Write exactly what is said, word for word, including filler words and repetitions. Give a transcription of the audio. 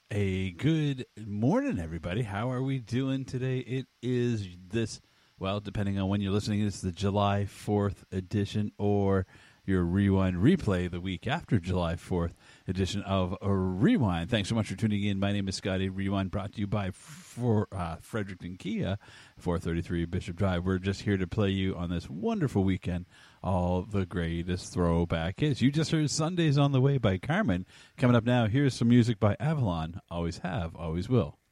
A good morning, everybody. How are we doing today? It is this, well, depending on when you're listening, it's the July fourth edition or your Rewind replay the week after July fourth edition of a Rewind. Thanks so much for tuning in. My name is Scotty. Rewind brought to you by for, uh, Fredericton Kia, four thirty-three Bishop Drive. We're just here to play you on this wonderful weekend all the greatest throwback hits. You just heard Sundays on the Way by Carmen. Coming up now, here's some music by Avalon. Always have, always will.